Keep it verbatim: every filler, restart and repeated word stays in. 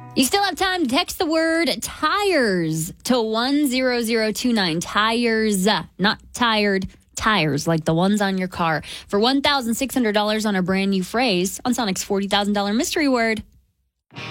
You still have time to text the word tires to one zero zero two nine. Tires, not tired. Tires, like the ones on your car. For one thousand six hundred dollars on a brand new phrase on Sonic's forty thousand dollars mystery word.